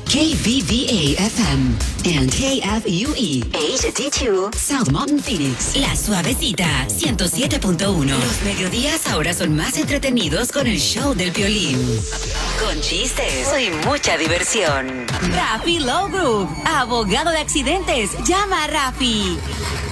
KVVA-FM and KFUE HD2 South Mountain Phoenix. La Suavecita 107.1. Los mediodías ahora son más entretenidos con el show del Piolín. Con chistes y mucha diversión. Rafi Low Group, abogado de accidentes. Llama a Rafi.